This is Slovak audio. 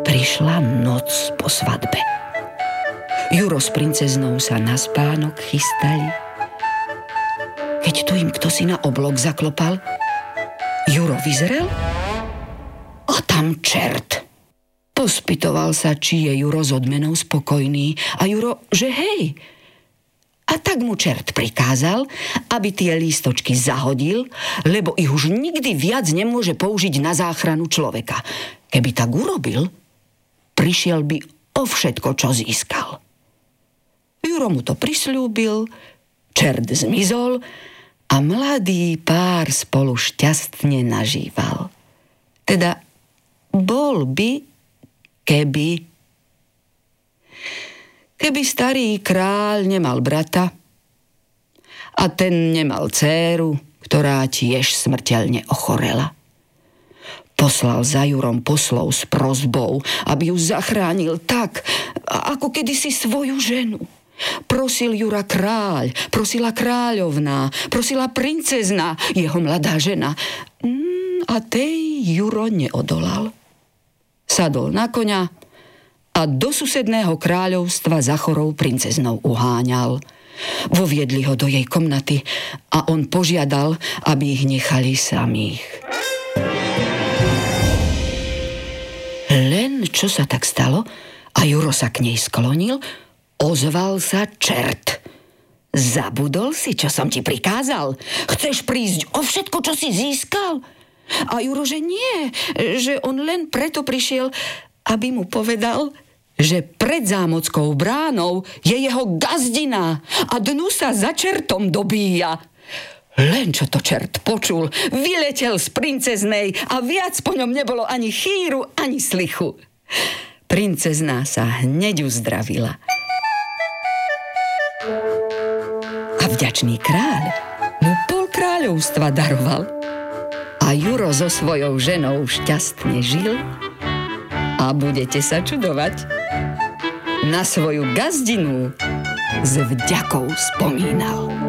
Prišla noc po svadbe. Juro s princeznou sa na spánok chystali. Keď tu im kdosi na oblok zaklopal, Juro vyzrel a tam čert. Pospytoval sa, či je Juro s odmenou spokojný, a Juro, že hej. A tak mu čert prikázal, aby tie lístočky zahodil, lebo ich už nikdy viac nemôže použiť na záchranu človeka. Keby tak urobil, prišiel by o všetko, čo získal. Juro mu to prisľúbil, čert zmizol a mladý pár spolu šťastne nažíval. Teda bol by, keby starý kráľ nemal brata a ten nemal dcéru, ktorá tiež smrteľne ochorela. Poslal za Jurom poslov s prosbou, aby ju zachránil tak, ako kedysi svoju ženu. Prosil Jura kráľ, prosila kráľovná, prosila princezna, jeho mladá žena. A tej Juro neodolal. Sadol na koňa a do susedného kráľovstva za chorou princeznou uháňal. Voviedli ho do jej komnaty a on požiadal, aby ich nechali samých. Len čo sa tak stalo a Juro sa k nej sklonil, ozval sa čert. Zabudol si, čo som ti prikázal? Chceš prísť o všetko, čo si získal? A Juro, že nie, že on len preto prišiel, aby mu povedal, že pred zámockou bránou je jeho gazdina a dnu sa za čertom dobíja. Len čo to čert počul, vyletel z princeznej a viac po ňom nebolo ani chýru, ani slichu. Princezná sa hneď uzdravila. A vďačný kráľ mu pol kráľovstva daroval. A Juro so svojou ženou šťastne žil a budete sa čudovať. Na svoju gazdinu s vďakou spomínal.